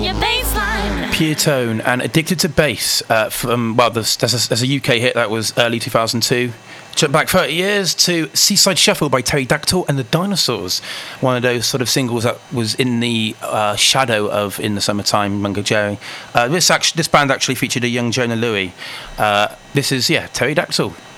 your baseline. Pure Tone and Addicted to Bass from, well, there's a UK hit that was early 2002. Jump back 30 years to Seaside Shuffle by Pterodactyl and the Dinosaurs, one of those sort of singles that was in the shadow of In the Summertime, Mungo Jerry. This band actually featured a young Jonah Louie. This is, Pterodactyl.